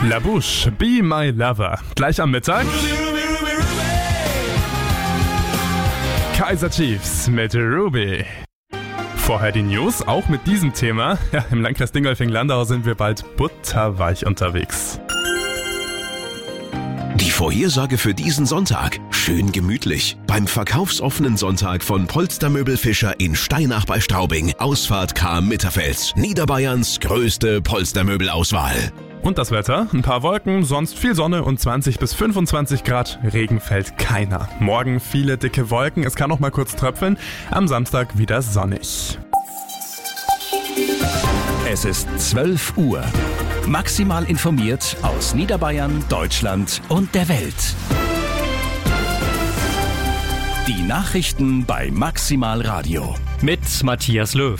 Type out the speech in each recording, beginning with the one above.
La Bouche, Be My Lover. Gleich am Mittag. Kaiser Chiefs mit Ruby. Vorher die News, auch mit diesem Thema. Ja, im Landkreis Dingolfing-Landau sind wir bald butterweich unterwegs. Die Vorhersage für diesen Sonntag. Schön gemütlich. Beim verkaufsoffenen Sonntag von Polstermöbel Fischer in Steinach bei Straubing. Ausfahrt Cham-Mitterfels. Niederbayerns größte Polstermöbelauswahl. Und das Wetter? Ein paar Wolken, sonst viel Sonne und 20 bis 25 Grad. Regen fällt keiner. Morgen viele dicke Wolken, es kann noch mal kurz tröpfeln. Am Samstag wieder sonnig. Es ist 12 Uhr. Maximal informiert aus Niederbayern, Deutschland und der Welt. Die Nachrichten bei Maximal Radio. Mit Matthias Löw.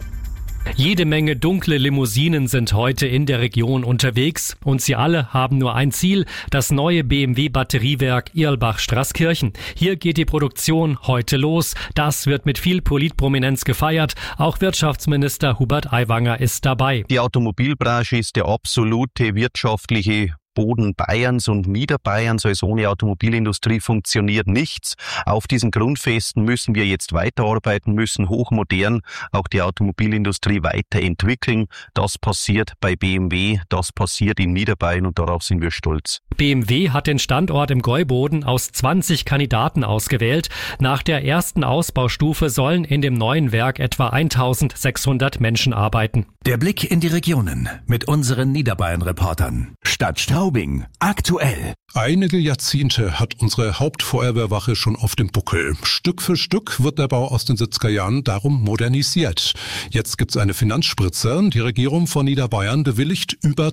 Jede Menge dunkle Limousinen sind heute in der Region unterwegs und sie alle haben nur ein Ziel, das neue BMW-Batteriewerk Irlbach-Straßkirchen. Hier geht die Produktion heute los. Das wird mit viel Politprominenz gefeiert. Auch Wirtschaftsminister Hubert Aiwanger ist dabei. Die Automobilbranche ist der absolute wirtschaftliche Boden Bayerns und Niederbayerns, also ohne Automobilindustrie funktioniert nichts. Auf diesen Grundfesten müssen wir jetzt weiterarbeiten, müssen hochmodern auch die Automobilindustrie weiterentwickeln. Das passiert bei BMW, das passiert in Niederbayern und darauf sind wir stolz. BMW hat den Standort im Gäuboden aus 20 Kandidaten ausgewählt. Nach der ersten Ausbaustufe sollen in dem neuen Werk etwa 1600 Menschen arbeiten. Der Blick in die Regionen mit unseren Niederbayern-Reportern. Stadt Straubing, aktuell. Einige Jahrzehnte hat unsere Hauptfeuerwehrwache schon auf dem Buckel. Stück für Stück wird der Bau aus den 70er Jahren darum modernisiert. Jetzt gibt's eine Finanzspritze. Die Regierung von Niederbayern bewilligt über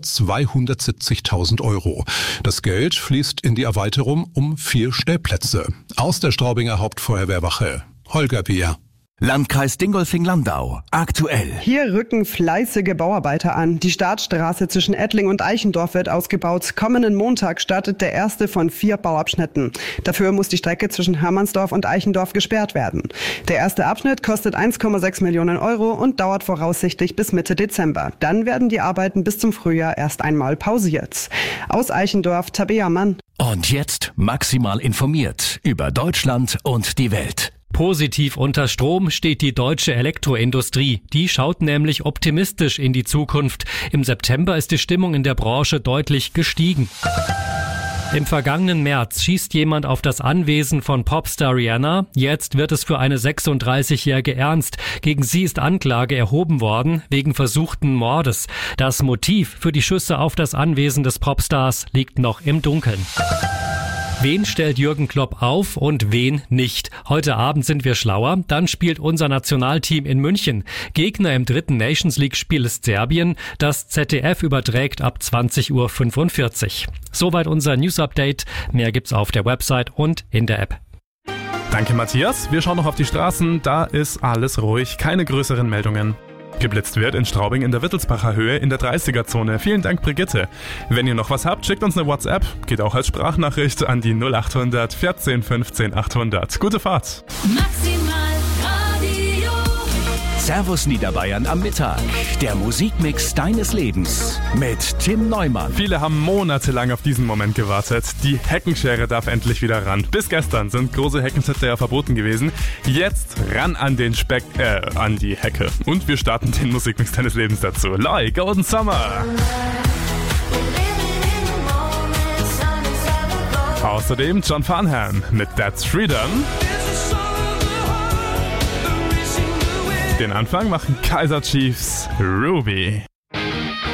270.000 Euro. Das Geld fließt in die Erweiterung um 4 Stellplätze. Aus der Straubinger Hauptfeuerwehrwache, Holger Beer. Landkreis Dingolfing-Landau, aktuell. Hier rücken fleißige Bauarbeiter an. Die Startstraße zwischen Ettling und Eichendorf wird ausgebaut. Kommenden Montag startet der erste von 4 Bauabschnitten. Dafür muss die Strecke zwischen Hermannsdorf und Eichendorf gesperrt werden. Der erste Abschnitt kostet 1,6 Millionen Euro und dauert voraussichtlich bis Mitte Dezember. Dann werden die Arbeiten bis zum Frühjahr erst einmal pausiert. Aus Eichendorf, Tabea Mann. Und jetzt maximal informiert über Deutschland und die Welt. Positiv unter Strom steht die deutsche Elektroindustrie. Die schaut nämlich optimistisch in die Zukunft. Im September ist die Stimmung in der Branche deutlich gestiegen. Im vergangenen März schießt jemand auf das Anwesen von Popstar Rihanna. Jetzt wird es für eine 36-Jährige ernst. Gegen sie ist Anklage erhoben worden wegen versuchten Mordes. Das Motiv für die Schüsse auf das Anwesen des Popstars liegt noch im Dunkeln. Wen stellt Jürgen Klopp auf und wen nicht? Heute Abend sind wir schlauer. Dann spielt unser Nationalteam in München. Gegner im 3. Nations League-Spiel ist Serbien. Das ZDF überträgt ab 20:45 Uhr. Soweit unser News-Update. Mehr gibt's auf der Website und in der App. Danke Matthias. Wir schauen noch auf die Straßen. Da ist alles ruhig. Keine größeren Meldungen. Geblitzt wird in Straubing in der Wittelsbacher Höhe in der 30er-Zone. Vielen Dank, Brigitte. Wenn ihr noch was habt, schickt uns eine WhatsApp. Geht auch als Sprachnachricht an die 0800 14 15 800. Gute Fahrt. Maximal Radio. Servus Niederbayern am Mittag. Der Musikmix deines Lebens mit Tim Neumann. Viele haben monatelang auf diesen Moment gewartet. Die Heckenschere darf endlich wieder ran. Bis gestern sind große Heckenschnitte ja verboten gewesen. Jetzt ran an den an die Hecke. Und wir starten den Musikmix deines Lebens dazu. Loi, Golden Summer. Außerdem John Farnham mit That's Freedom. Den Anfang machen Kaiser Chiefs Ruby.